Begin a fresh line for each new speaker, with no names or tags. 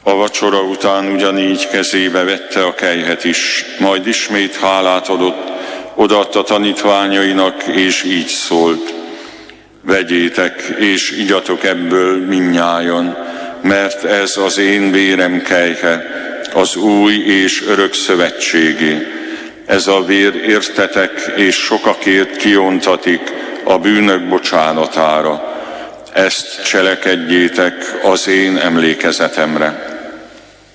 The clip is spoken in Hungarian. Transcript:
A vacsora után ugyanígy kezébe vette a kelyhet is, majd ismét hálát adott, odaadta tanítványainak, és így szólt: vegyétek, és igyatok ebből mindnyájan, mert ez az én vérem kelyhe, az új és örök szövetségé. Ez a vér értetek és sokakért kiontatik a bűnök bocsánatára. Ezt cselekedjétek az én emlékezetemre.